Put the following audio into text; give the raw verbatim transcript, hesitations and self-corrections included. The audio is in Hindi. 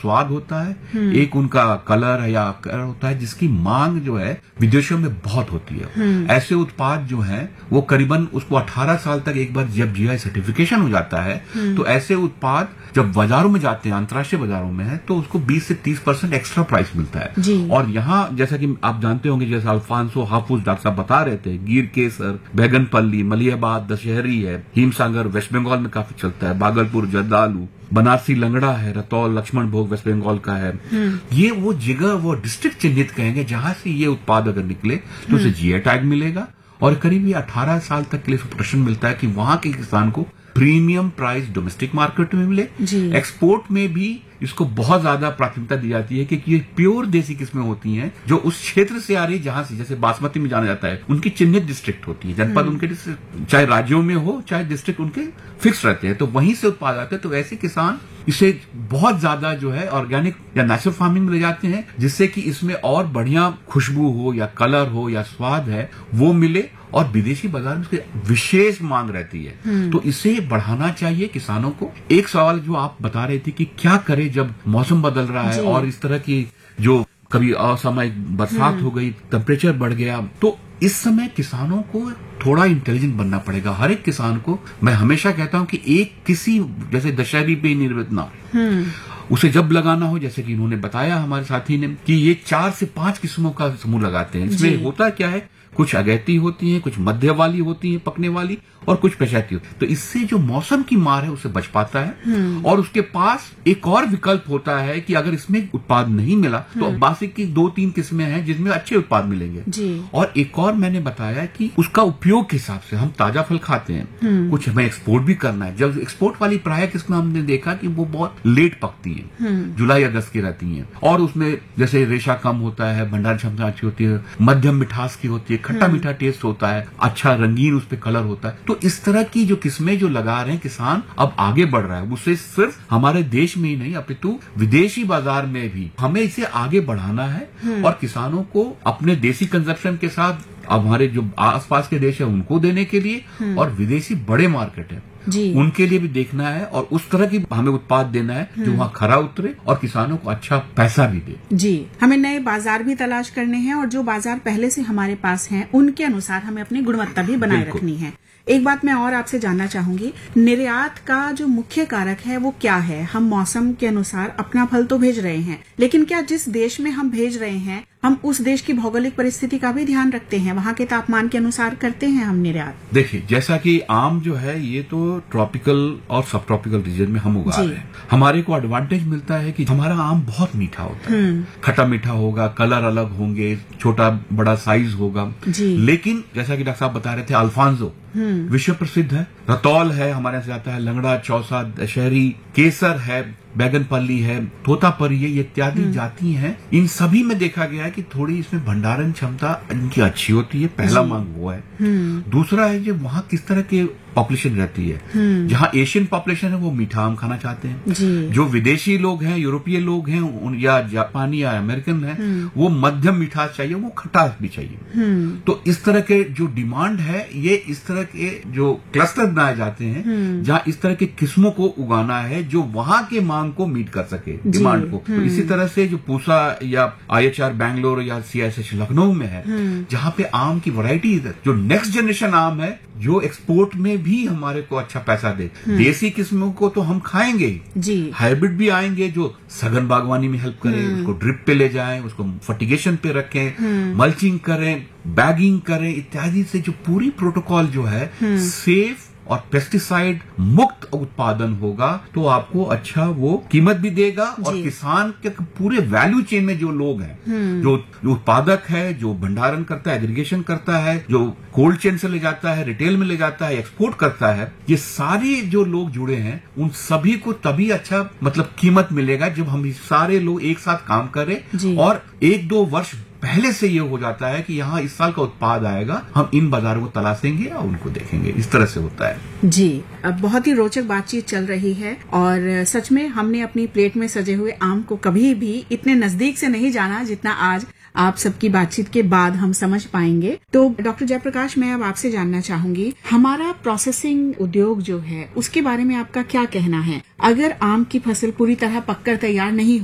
स्वाद होता है, एक उनका कलर या आकार होता है, जिसकी मांग जो है विदेशों में बहुत होती है। ऐसे उत्पाद जो हैं वो करीबन उसको अठारह साल तक एक बार जब जीआई सर्टिफिकेशन हो जाता है तो ऐसे उत्पाद जब बाजारों में जाते हैं, अंतर्राष्ट्रीय बाजारों में है, तो उसको बीस से तीस परसेंट एक्स्ट्रा प्राइस मिलता है। और यहाँ जैसा कि आप जानते होंगे, जैसे अल्फांसो, हाफूज डॉक्टर साहब बता रहे थे, गिर केसर, बैगनपल्ली, मलियाबाद, दशहरी है, हिमसागर वेस्ट बंगाल में काफी चलता है, भागलपुर जर्दालू, बनारसी लंगड़ा है, रतौल लक्ष्मण भोग वेस्ट बंगाल का है। ये वो जगह, वो डिस्ट्रिक्ट चिन्हित कहेंगे जहां से ये उत्पाद अगर निकले तो उसे जीआई टैग मिलेगा और करीब ये अठारह साल तक के लिए प्रोटेक्शन मिलता है कि वहां के किसान को प्रीमियम प्राइस डोमेस्टिक मार्केट में मिले। एक्सपोर्ट में भी इसको बहुत ज्यादा प्राथमिकता दी जाती है क्योंकि ये प्योर देसी किस्में होती हैं जो उस क्षेत्र से आ रही, जहां से जैसे बासमती में जाना जाता है, उनकी चिन्हित डिस्ट्रिक्ट होती है, जनपद उनके चाहे राज्यों में हो चाहे डिस्ट्रिक्ट उनके फिक्स रहते हैं, तो वहीं से उत्पाद आते हैं। तो ऐसे किसान इसे बहुत ज्यादा जो है ऑर्गेनिक या नेचुरल फार्मिंग में ले जाते हैं, जिससे कि इसमें और बढ़िया खुशबू हो या कलर हो या स्वाद है वो मिले और विदेशी बाजार में उसकी विशेष मांग रहती है। तो इसे बढ़ाना चाहिए किसानों को। एक सवाल जो आप बता रहे थे कि क्या करें जब मौसम बदल रहा है और इस तरह की जो कभी असामयिक बरसात हो गई, टेम्परेचर बढ़ गया, तो इस समय किसानों को थोड़ा इंटेलिजेंट बनना पड़ेगा। हर एक किसान को मैं हमेशा कहता हूं कि एक किसी जैसे दशहरी पे निर्मित ना उसे जब लगाना हो, जैसे कि इन्होंने बताया हमारे साथी ने कि ये चार से पांच किस्मों का समूह लगाते हैं। इसमें होता क्या है, कुछ अगैती होती हैं, कुछ मध्य वाली होती हैं पकने वाली, और कुछ पेशैती होती है। तो इससे जो मौसम की मार है उसे बच पाता है। और उसके पास एक और विकल्प होता है कि अगर इसमें उत्पाद नहीं मिला तो बासी की दो तीन किस्में हैं जिसमें अच्छे उत्पाद मिलेंगे। और एक और मैंने बताया कि उसका उपयोग के हिसाब से हम ताजा फल खाते हैं, कुछ हमें एक्सपोर्ट भी करना है। जब एक्सपोर्ट वाली प्राय किस्में हमने देखा कि वो बहुत लेट पकती है, जुलाई अगस्त की रहती है, और उसमें जैसे रेशा कम होता है, भंडार क्षमता अच्छी होती है, मध्यम मिठास की होती है, खट्टा मीठा टेस्ट होता है, अच्छा रंगीन उस पर कलर होता है। तो इस तरह की जो किस्में जो लगा रहे हैं किसान, अब आगे बढ़ रहा है। उसे सिर्फ हमारे देश में ही नहीं अपितु विदेशी बाजार में भी हमें इसे आगे बढ़ाना है और किसानों को अपने देसी कंजप्शन के साथ अब हमारे जो आसपास के देश है उनको देने के लिए, और विदेशी बड़े मार्केट है उनके लिए भी देखना है, और उस तरह की हमें उत्पाद देना है जो वहाँ खरा उतरे और किसानों को अच्छा पैसा भी दे। जी, हमें नए बाजार भी तलाश करने हैं और जो बाजार पहले से हमारे पास हैं उनके अनुसार हमें अपनी गुणवत्ता भी बनाए रखनी है। एक बात मैं और आपसे जानना चाहूंगी, निर्यात का जो मुख्य कारक है वो क्या है? हम मौसम के अनुसार अपना फल तो भेज रहे हैं, लेकिन क्या जिस देश में हम भेज रहे हैं हम उस देश की भौगोलिक परिस्थिति का भी ध्यान रखते हैं, वहाँ के तापमान के अनुसार करते हैं हम निर्यात? देखिए, जैसा कि आम जो है ये तो ट्रॉपिकल और सब ट्रॉपिकल रीजन में हम उगा रहे हैं। हमारे को एडवांटेज मिलता है कि हमारा आम बहुत मीठा होता है, खट्टा मीठा होगा, कलर अलग होंगे, छोटा बड़ा साइज होगा। लेकिन जैसा कि डॉक्टर साहब बता रहे थे, अल्फांसो विश्व प्रसिद्ध है, रतौल है, हमारे यहाँ से आता है, लंगड़ा, चौसा, दशहरी, केसर है, बैगनपल्ली है, तोतापरी है, ये इत्यादि जाति हैं। इन सभी में देखा गया है कि थोड़ी इसमें भंडारण क्षमता इनकी अच्छी होती है। पहला मांग वो है। दूसरा है जो वहाँ किस तरह के पॉपुलेशन रहती है। जहाँ एशियन पॉपुलेशन है वो मीठा आम खाना चाहते हैं, जो विदेशी लोग हैं, यूरोपीय लोग हैं या जापानी या अमेरिकन है, वो मध्यम मिठास चाहिए, वो खटास भी चाहिए। तो इस तरह के जो डिमांड है, ये इस तरह के जो क्लस्टर बनाए जाते हैं जहाँ इस तरह के किस्मों को उगाना है जो वहाँ के मांग को मीट कर सके, डिमांड को। तो इसी तरह से जो पूसा या आईएचआर बैंगलोर या सीआईएसएच लखनऊ में है, जहाँ पे आम की वैरायटी, जो नेक्स्ट जनरेशन आम है, जो एक्सपोर्ट में भी हमारे को अच्छा पैसा दे। देसी किस्मों को तो हम खाएंगे ही, हाइब्रिड भी आएंगे जो सघन बागवानी में हेल्प करें, उसको ड्रिप पे ले जाएं, उसको फर्टिगेशन पे रखें, मल्चिंग करें, बैगिंग करें इत्यादि से जो पूरी प्रोटोकॉल जो है सेफ और पेस्टिसाइड मुक्त उत्पादन होगा तो आपको अच्छा वो कीमत भी देगा। और किसान के पूरे वैल्यू चेन में जो लोग हैं, जो, जो उत्पादक है, जो भंडारण करता है, एग्रीगेशन करता है, जो कोल्ड चेन से ले जाता है, रिटेल में ले जाता है, एक्सपोर्ट करता है, ये सारे जो लोग जुड़े हैं उन सभी को तभी अच्छा मतलब कीमत मिलेगा जब हम सारे लोग एक साथ काम करें। और एक दो वर्ष पहले से ये हो जाता है कि यहाँ इस साल का उत्पाद आएगा, हम इन बाजारों को तलाशेंगे और उनको देखेंगे। इस तरह से होता है। जी, अब बहुत ही रोचक बातचीत चल रही है और सच में हमने अपनी प्लेट में सजे हुए आम को कभी भी इतने नजदीक से नहीं जाना जितना आज आप सबकी बातचीत के बाद हम समझ पाएंगे। तो डॉक्टर जयप्रकाश, मैं अब आपसे जानना चाहूंगी, हमारा प्रोसेसिंग उद्योग जो है उसके बारे में आपका क्या कहना है? अगर आम की फसल पूरी तरह पककर तैयार नहीं